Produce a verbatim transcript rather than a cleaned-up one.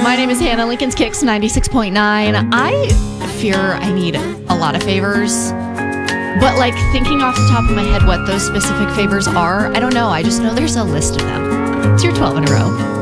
My name is Hannah, Lincoln's Kicks ninety-six point nine. I fear I need a lot of favors. But like thinking off the top of my head what those specific favors are, I don't know. I just know there's a list of them. It's your twelve in a row.